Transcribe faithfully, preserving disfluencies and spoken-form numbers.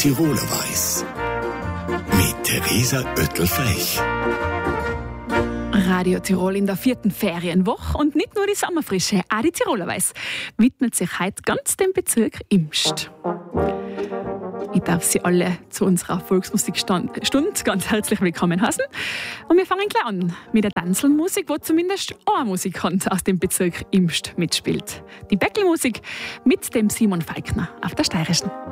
Tiroler Weiß. Mit Theresa Oettel-Frech. Radio Tirol in der vierten Ferienwoche und nicht nur die Sommerfrische, auch die Tiroler Weiß widmet sich heute ganz dem Bezirk Imst. Ich darf Sie alle zu unserer Volksmusikstunde ganz herzlich willkommen heißen. Und wir fangen gleich an mit der Tanzelmusik, wo zumindest ein Musikant aus dem Bezirk Imst mitspielt. Die Bäckelmusik mit dem Simon Falkner auf der Steirischen.